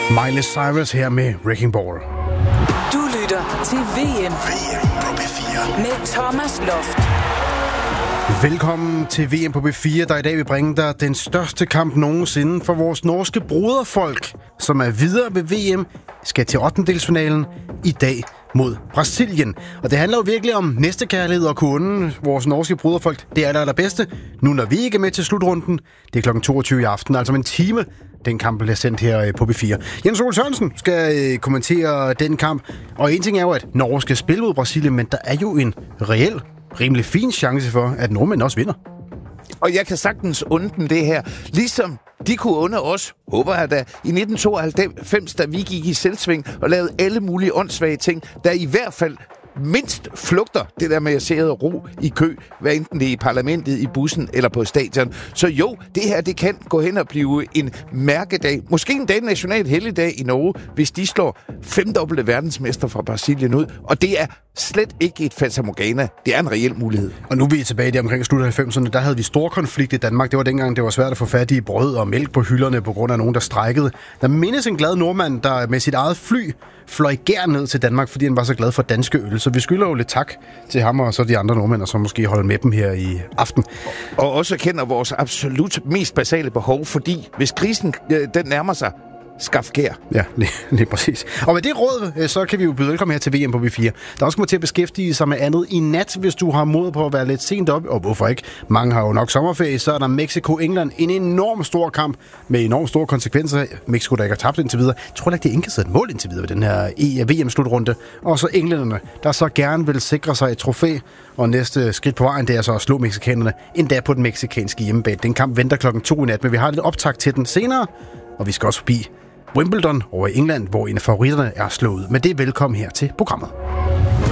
Miley Cyrus her med Wrecking Ball. Du lytter til VM på P4 med Thomas Loft. Velkommen til VM på P4, der i dag vil bringe dig den største kamp nogensinde for vores norske broderfolk, som er videre ved VM, skal til 8. i dag mod Brasilien. Og det handler jo virkelig om næstekærlighed og kunden. Vores norske broderfolk, det er det allerbedste. Nu når vi ikke er med til slutrunden, det er kl. 22 i aften, altså om en time. Den kamp bliver sendt her på P4. Jens Ole Sørensen skal kommentere den kamp. Og en ting er jo, at Norge skal spille mod Brasilien, men der er jo en rimelig fin chance for, at nordmænd også vinder. Og jeg kan sagtens unde dem det her. Ligesom de kunne under os, håber jeg da, i 1992, da vi gik i selvsving og lavede alle mulige åndssvage ting, der i hvert fald mindst flugter det der med at sidde og ro i kø, hvad enten det er i parlamentet, i bussen eller på stadion. Så jo, det her, det kan gå hen og blive en mærkedag. Måske en dag national helligdag i Norge, hvis de slår 5-dobbelte verdensmester fra Brasilien ud. Og det er slet ikke et fatamorgana. Det er en reel mulighed. Og nu er vi tilbage der omkring slut af 90'erne. Der havde vi stor konflikt i Danmark. Det var dengang, det var svært at få fat i brød og mælk på hylderne på grund af nogen, der strejkede. Der mindes en glad nordmand, der med sit eget fly fløj gær ned til Danmark, fordi han var så glad for danske øl. Så vi skylder jo lidt tak til ham og så de andre nordmænd, som måske holder med dem her i aften. Og også kender vores absolut mest basale behov, fordi hvis krisen den nærmer sig, skaf gær. Ja, lige præcis. Og med det råd, så kan vi jo byde velkommen her til VM på B4. Der også kommer til at beskæftige sig med andet i nat, hvis du har mod på at være lidt sent op. Og hvorfor ikke? Mange har jo nok sommerferie. Så er der Mexico-England. En enorm stor kamp med enormt store konsekvenser. Mexico, der ikke har tabt indtil videre. Jeg tror ikke, det er indkastet et mål indtil videre ved den her VM-slutrunde. Og så englænderne, der så gerne vil sikre sig et trofæ. Og næste skridt på vejen, det er så at slå mexikanerne endda på den mexikanske hjemmebane. Den kamp venter 2:00 i nat, men vi har lidt optakt til den senere. Og vi skal også forbi Wimbledon over i England, hvor en af favoritterne er slået. Men det er velkommen her til programmet.